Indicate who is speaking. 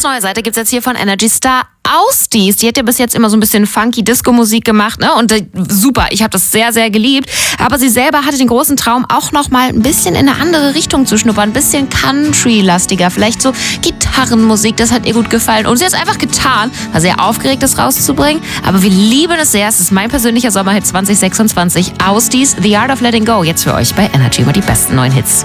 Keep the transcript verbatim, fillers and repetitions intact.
Speaker 1: neue Seite gibt's jetzt hier von Energy Star Ausdies. Die hat ja bis jetzt immer so ein bisschen funky Disco-Musik gemacht, ne? Und äh, super, ich habe das sehr, sehr geliebt. Aber sie selber hatte den großen Traum, auch noch mal ein bisschen in eine andere Richtung zu schnuppern. Ein bisschen Country-lastiger, vielleicht so Gitarrenmusik, das hat ihr gut gefallen. Und sie hat es einfach getan, war sehr aufgeregt, das rauszubringen. Aber wir lieben es sehr. Es ist mein persönlicher Sommerhit zwanzig sechsundzwanzig. Ausdies, The Art of Letting Go. Jetzt für euch bei Energy immer die besten neuen Hits.